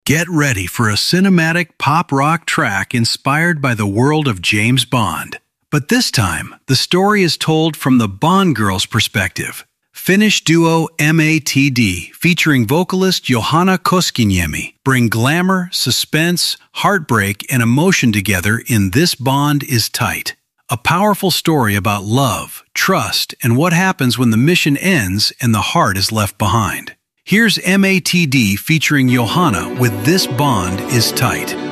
Get ready for a cinematic pop-rock track inspired by the world of James Bond. But this time, the story is told from the Bond girl's perspective. Finnish duo MATD, featuring vocalist Johanna Koskiniemi, bring glamour, suspense, heartbreak, and emotion together in This Bond Is Tight. A powerful story about love, trust, and what happens when the mission ends and the heart is left behind. Here's MATD featuring Johanna with This Bond Is Tight.